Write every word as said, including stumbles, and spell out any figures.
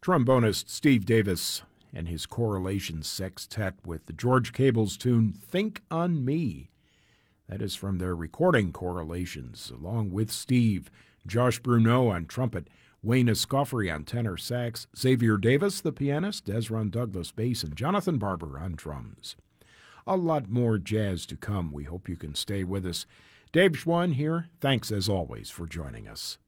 Trombonist Steve Davis and his Correlation Sextet with the George Cable's tune Think on Me. That is from their recording Correlations, along with Steve, Josh Bruneau on trumpet, Wayne Escoffery on tenor sax, Xavier Davis, the pianist, Desron Douglas bass, and Jonathan Barber on drums. A lot more jazz to come. We hope you can stay with us. Dave Schwann here. Thanks as always for joining us.